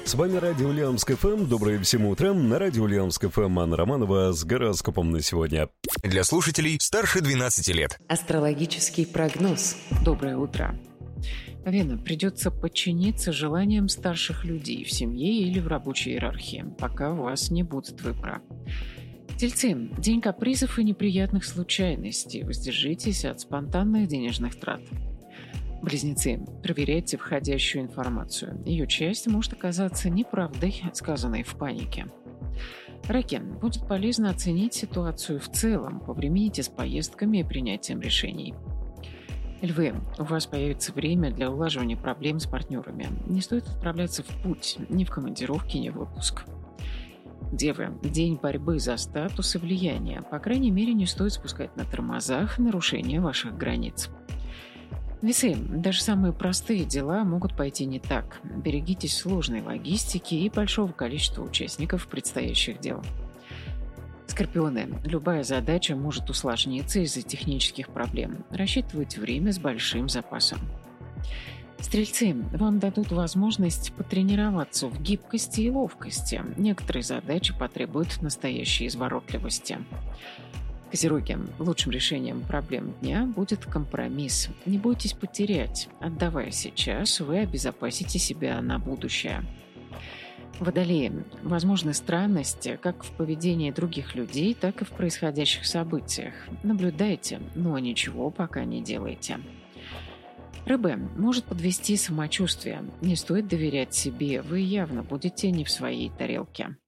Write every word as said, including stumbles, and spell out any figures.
С вами Радио Ульяновск эф эм. Доброе всем утро. На Радио Ульяновск эф эм Анна Романова с гороскопом на сегодня. Для слушателей старше двенадцати лет. Астрологический прогноз. Доброе утро. Вена, придется подчиниться желаниям старших людей в семье или в рабочей иерархии, пока у вас не будет выбора. Тельцы, день капризов и неприятных случайностей. Воздержитесь от спонтанных денежных трат. Близнецы, проверяйте входящую информацию. Ее часть может оказаться неправдой, сказанной в панике. Раки, будет полезно оценить ситуацию в целом, повремените с поездками и принятием решений. Львы, у вас появится время для улаживания проблем с партнерами. Не стоит отправляться в путь, ни в командировки, ни в отпуск. Девы, день борьбы за статус и влияние. По крайней мере, не стоит спускать на тормозах нарушение ваших границ. Весы, даже самые простые дела могут пойти не так. Берегитесь сложной логистики и большого количества участников предстоящих дел. Скорпионы, любая задача может усложниться из-за технических проблем. Рассчитывайте время с большим запасом. Стрельцы, вам дадут возможность потренироваться в гибкости и ловкости. Некоторые задачи потребуют настоящей изворотливости. Козероги, лучшим решением проблем дня будет компромисс. Не бойтесь потерять. Отдавая сейчас, вы обезопасите себя на будущее. Водолеи, возможны странности как в поведении других людей, так и в происходящих событиях. Наблюдайте, но ничего пока не делайте. Рыбы, может подвести самочувствие. Не стоит доверять себе, вы явно будете не в своей тарелке.